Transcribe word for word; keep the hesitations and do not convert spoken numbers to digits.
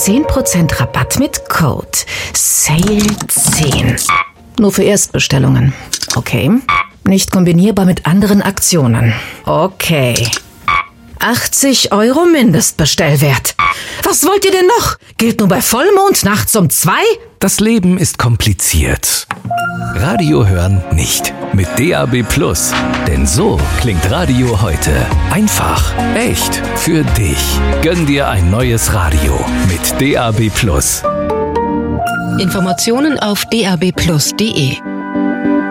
zehn Prozent Rabatt mit Code Sale zehn. Nur für Erstbestellungen. Okay. Nicht kombinierbar mit anderen Aktionen. Okay. achtzig Euro Mindestbestellwert. Was wollt ihr denn noch? Gilt nur bei Vollmond nachts um zwei? Das Leben ist kompliziert. Radio hören nicht. Mit D A B Plus. Denn so klingt Radio heute. Einfach, echt, für dich. Gönn dir ein neues Radio mit D A B Plus. Informationen auf d a b plus punkt d e.